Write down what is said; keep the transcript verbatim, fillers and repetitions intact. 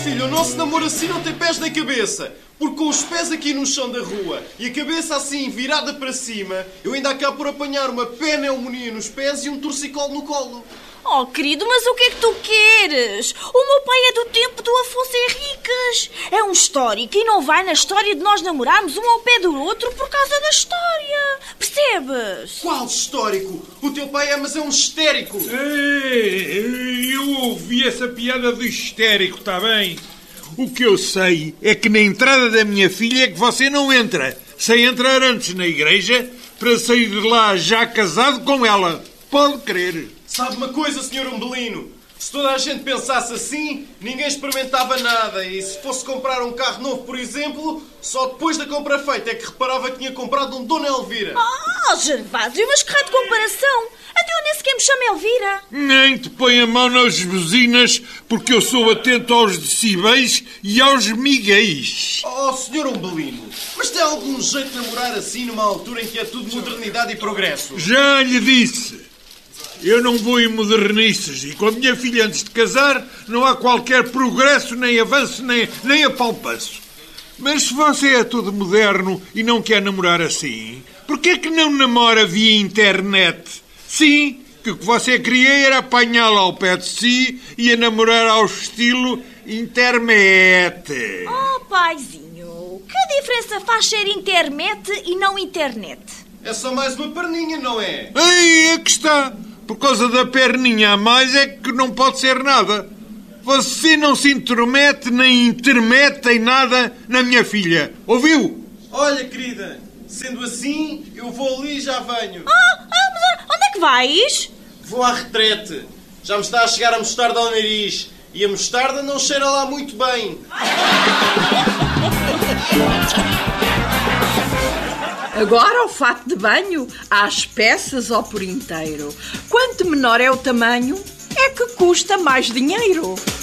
filho, o nosso namoro assim não tem pés nem cabeça. Porque com os pés aqui no chão da rua e a cabeça assim virada para cima, eu ainda acabo por apanhar uma pneumonia nos pés e um torcicolo no colo. Oh, querido, mas o que é que tu queres? O meu pai é do tempo do Afonso Henriques. É um histórico e não vai na história de nós namorarmos um ao pé do outro por causa da história. Percebes? Qual histórico? O teu pai é, mas é um histérico. Ei, eu ouvi essa piada do histérico, está bem? O que eu sei é que na entrada da minha filha é que você não entra, sem entrar antes na igreja para sair de lá já casado com ela. Pode crer. Sabe uma coisa, senhor Umbelino? Se toda a gente pensasse assim, ninguém experimentava nada. E se fosse comprar um carro novo, por exemplo, só depois da compra feita é que reparava que tinha comprado um Dona Elvira. Oh, Gervásio, mas que raio de comparação? Até eu nem sequer me chamo Elvira. Nem te põe a mão nas buzinas, porque eu sou atento aos decibéis e aos miguéis. Oh, senhor Umbelino, mas tem algum jeito de namorar assim numa altura em que é tudo modernidade e progresso? Já lhe disse. Eu não vou em modernices e com a minha filha antes de casar não há qualquer progresso, nem avanço, nem, nem apalpaço. Mas se você é todo moderno e não quer namorar assim, por que é que não namora via internet? Sim, que o que você queria era apanhá-la ao pé de si e a namorar ao estilo internet. Oh, paizinho, que diferença faz ser internet e não internet? É só mais uma perninha, não é? Aí é que está. Por causa da perninha a mais é que não pode ser nada. Você não se intromete nem intermete em nada na minha filha. Ouviu? Olha, querida, sendo assim, eu vou ali e já venho. Ah, ah, mas onde é que vais? Vou à retrete. Já me está a chegar a mostarda ao nariz. E a mostarda não cheira lá muito bem. Agora, o fato de banho, às peças ou por inteiro. Quanto menor é o tamanho, é que custa mais dinheiro.